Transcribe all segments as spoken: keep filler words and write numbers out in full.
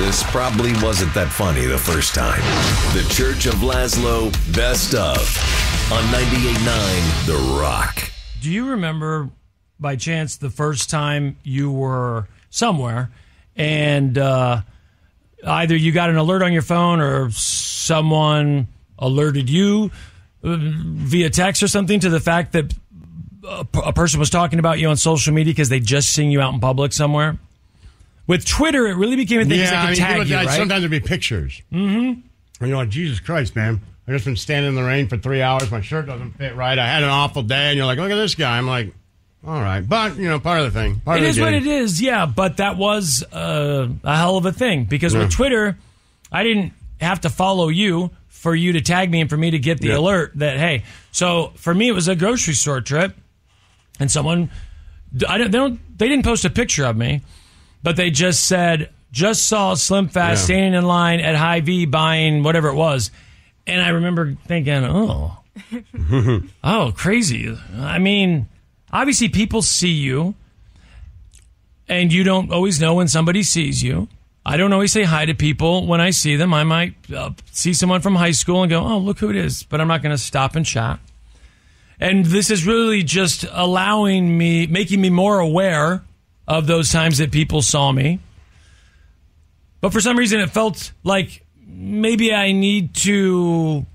This probably wasn't that funny the first time. The Church of Laszlo Best Of on ninety-eight point nine The Rock. Do you remember, by chance, the first time you were somewhere and uh, either you got an alert on your phone or someone alerted you uh, via text or something to the fact that a, a person was talking about you on social media because they just seen you out in public somewhere? With Twitter, it really became a thing because Yeah, they could I mean, tag you, like, right? sometimes there'd be pictures. Mm-hmm. And you're like, Jesus Christ, man. I've just been standing in the rain for three hours. My shirt doesn't fit right. I had an awful day. And you're like, look at this guy. I'm like, all right. But, you know, part of the thing. Part It of the is what game. it is, yeah. But that was uh, a hell of a thing because Yeah. with Twitter, I didn't have to follow you for you to tag me and for me to get the Yeah. alert that, hey. So for me, it was a grocery store trip. And someone, I don't, they, don't, they didn't post a picture of me, but they just said, just saw Slim Fast Yeah. standing in line at Hy-Vee buying whatever it was. And I remember thinking, oh, oh, crazy. I mean, obviously people see you, and you don't always know when somebody sees you. I don't always say hi to people when I see them. I might uh, see someone from high school and go, oh, look who it is. But I'm not going to stop and chat. And this is really just allowing me, making me more aware of those times that people saw me. But for some reason, it felt like maybe I need to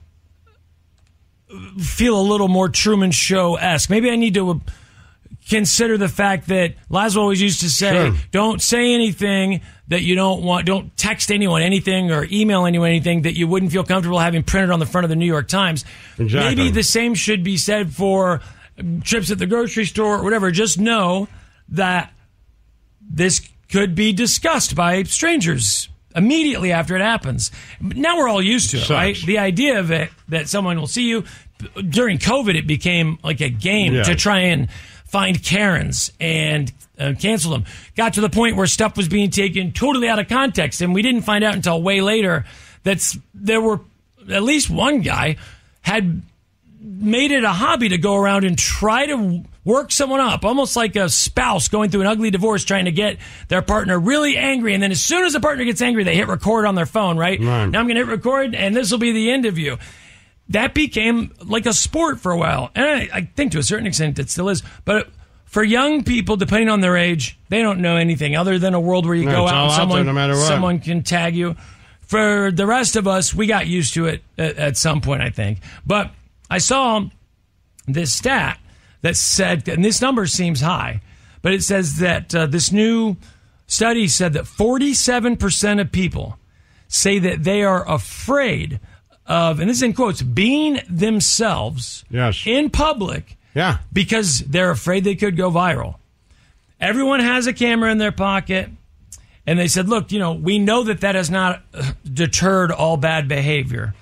feel a little more Truman Show-esque. Maybe I need to consider the fact that Laszlo always used to say, Sure. don't say anything that you don't want, don't text anyone anything or email anyone anything that you wouldn't feel comfortable having printed on the front of the New York Times. Exactly. Maybe the same should be said for trips at the grocery store or whatever. Just know that this could be discussed by strangers immediately after it happens. Now we're all used to it, Sucks. right? The idea of it, that someone will see you. During COVID, it became like a game Yeah. to try and find Karens and uh, cancel them. Got to the point where stuff was being taken totally out of context, and we didn't find out until way later that there were at least one guy had made it a hobby to go around and try to work someone up, almost like a spouse going through an ugly divorce trying to get their partner really angry. And then as soon as the partner gets angry, they hit record on their phone, right? Right. Now I'm going to hit record, and this will be the end of you. That became like a sport for a while. And I, I think to a certain extent it still is. But for young people, depending on their age, they don't know anything other than a world where you Yeah, go it's out all and out someone, there no matter what. someone can tag you. For the rest of us, we got used to it at, at some point, I think. But I saw this stat that said, and this number seems high, but it says that uh, this new study said that forty-seven percent of people say that they are afraid of, and this is in quotes, being themselves Yes. in public Yeah. because they're afraid they could go viral. Everyone has a camera in their pocket, and they said, look, you know, we know that that has not uh, deterred all bad behavior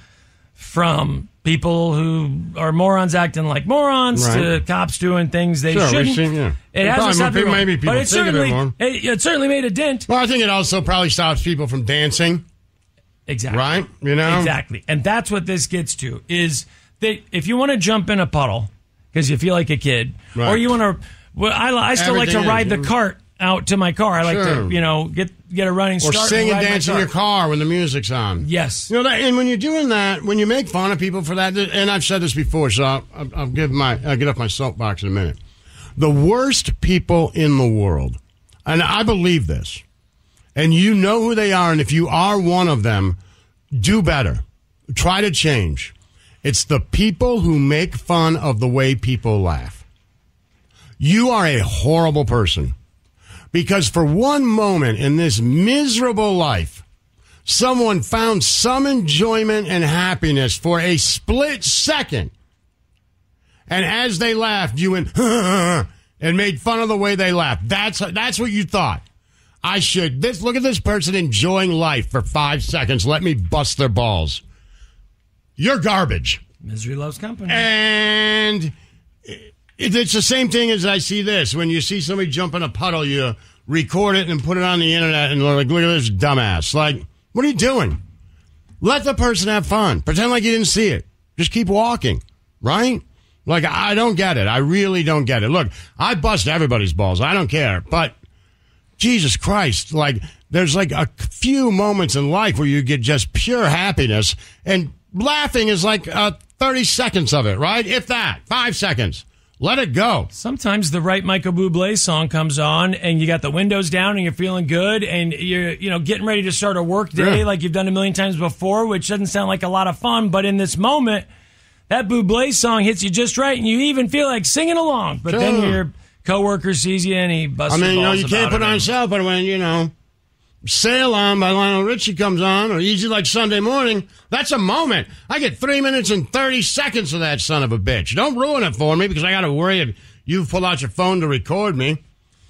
from people who are morons acting like morons Right. to cops doing things they Sure, we've shouldn't. seen, yeah. It Well, hasn't probably stopped more- everyone, maybe people but it think of it certainly, more. it, it certainly made a dent. Well, I think it also probably stops people from dancing, Exactly. right? You know? Exactly. And that's what this gets to, is that if you want to jump in a puddle because you feel like a kid, Right. or you want to, well, I, I still like to Everything ride is, the yeah. cart out to my car. I like Sure. to, you know, get get a running Or start. sing and ride my dance in car. your car when the music's on. Yes. You know that, and when you're doing that, when you make fun of people for that, and I've said this before, so I'll, I'll, I'll give my, I'll get off my soapbox in a minute. The worst people in the world, and I believe this, and you know who they are, and if you are one of them, do better. Try to change. It's the people who make fun of the way people laugh. You are a horrible person. Because for one moment in this miserable life, someone found some enjoyment and happiness for a split second. And as they laughed, you went, and made fun of the way they laughed. That's, that's what you thought. I should, this, look at this person enjoying life for five seconds. Let me bust their balls. You're garbage. Misery loves company. And it's the same thing as I see this. When you see somebody jump in a puddle, you record it and put it on the internet and like, look at this dumbass. Like, what are you doing? Let the person have fun. Pretend like you didn't see it. Just keep walking, right? Like, I don't get it. I really don't get it. Look, I bust everybody's balls. I don't care. But Jesus Christ, like there's like a few moments in life where you get just pure happiness, and laughing is like uh, thirty seconds of it, right? If that, five seconds. Let it go. Sometimes the right Michael Bublé song comes on, and you got the windows down, and you're feeling good, and you're you know getting ready to start a work day Yeah. like you've done a million times before, which doesn't sound like a lot of fun. But in this moment, that Bublé song hits you just right, and you even feel like singing along. But Sure. then your coworker sees you, and he busts. I mean, your you know, balls you can't about put it. on yourself, but when, you know, Sail On by Lionel Richie comes on, or Easy Like Sunday Morning, that's a moment. I get three minutes and thirty seconds of that son of a bitch. Don't ruin it for me, because I got to worry if you pull out your phone to record me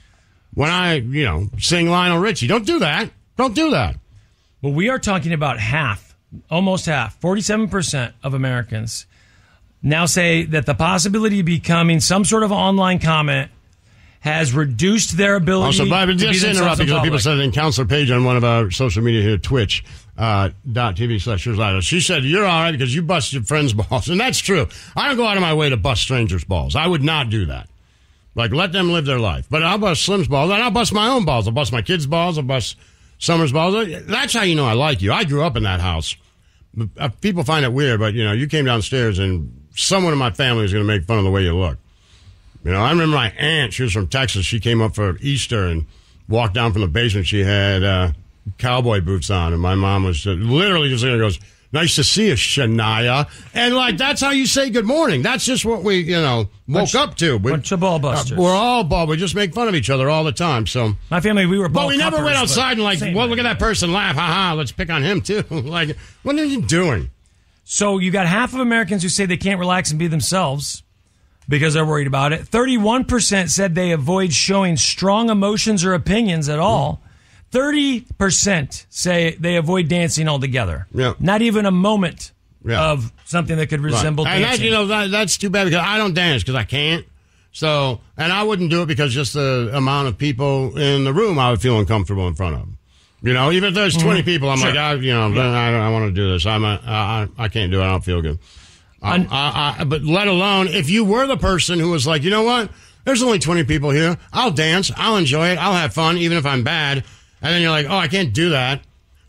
when I, you know, sing Lionel Richie. Don't do that. Don't do that. Well, we are talking about half, almost half, forty-seven percent of Americans now say that the possibility of becoming some sort of online comment has reduced their ability Also, Bob, to be just themselves interrupt in because people public. said it in Counselor Page on one of our social media here, Twitch. Uh, dot TV slash Yours Live. She said, you're all right because you bust your friends' balls. And that's true. I don't go out of my way to bust strangers' balls. I would not do that. Like, let them live their life. But I'll bust Slim's balls, and I'll bust my own balls. I'll bust my kids' balls. I'll bust Summer's balls. That's how you know I like you. I grew up in that house. Uh, People find it weird, but, you know, you came downstairs, and someone in my family is going to make fun of the way you look. You know, I remember my aunt. She was from Texas. She came up for Easter and walked down from the basement. She had uh, cowboy boots on, and my mom was uh, literally just there, goes, nice to see you, Shania. And, like, that's how you say good morning. That's just what we, you know, woke Bunch- up to. We, bunch of ball busters. Uh, we're all ball. We just make fun of each other all the time. So, My family, we were But ball we never cuppers, went but outside and, like, same well, way. look at that person laugh. Ha ha, let's pick on him, too. Like, what are you doing? So you got half of Americans who say they can't relax and be themselves because they're worried about it. thirty-one percent said they avoid showing strong emotions or opinions at all. thirty percent say they avoid dancing altogether. Yeah. Not even a moment Yeah. of something that could resemble Right. And that, dancing. you know, that, that's too bad because I don't dance because I can't. So, and I wouldn't do it because just the amount of people in the room I would feel uncomfortable in front of. You know, even if there's twenty people, I'm Sure. like, I, you know, I, I want to do this. I'm a, I, I can't do it. I don't feel good. Um, I, I, but let alone if you were the person who was like, you know what? There's only twenty people here. I'll dance. I'll enjoy it. I'll have fun, even if I'm bad. And then you're like, oh, I can't do that.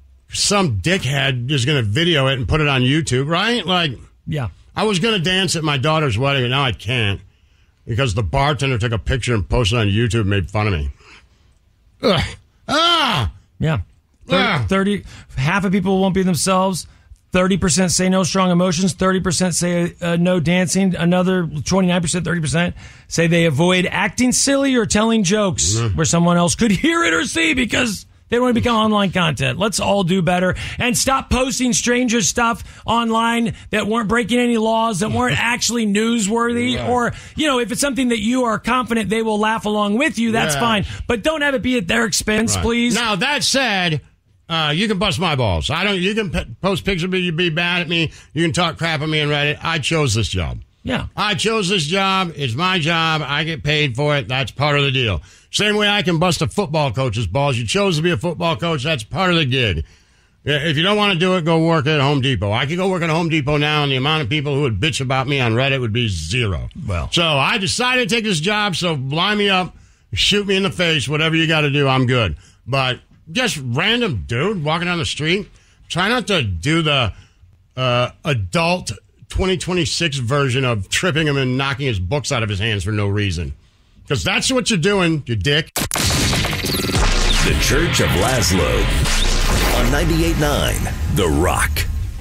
Some dickhead is going to video it and put it on YouTube, right? Like, yeah. I was going to dance at my daughter's wedding, and now I can't because the bartender took a picture and posted it on YouTube and made fun of me. Ugh. Ah! Yeah. Yeah. thirty, thirty half of people won't be themselves. thirty percent say no strong emotions. thirty percent say uh, no dancing. Another twenty-nine percent, thirty percent say they avoid acting silly or telling jokes Mm-hmm. where someone else could hear it or see because they don't want to become online content. Let's all do better and stop posting stranger stuff online that weren't breaking any laws, that weren't actually newsworthy. Right. Or, you know, if it's something that you are confident they will laugh along with you, that's Yeah. fine. But don't have it be at their expense, Right. please. Now, that said, uh, you can bust my balls. I don't. You can p- post pictures of me, you be bad at me. You can talk crap at me and Reddit. I chose this job. Yeah. I chose this job. It's my job. I get paid for it. That's part of the deal. Same way I can bust a football coach's balls. You chose to be a football coach. That's part of the gig. Yeah, if you don't want to do it, go work at Home Depot. I could go work at Home Depot now, and the amount of people who would bitch about me on Reddit would be zero. Well. So I decided to take this job, so line me up, shoot me in the face, whatever you got to do, I'm good. But just random dude walking down the street, try not to do the uh, adult twenty twenty-six version of tripping him and knocking his books out of his hands for no reason. Because that's what you're doing, you dick. The Church of Laszlo on ninety-eight point nine The Rock.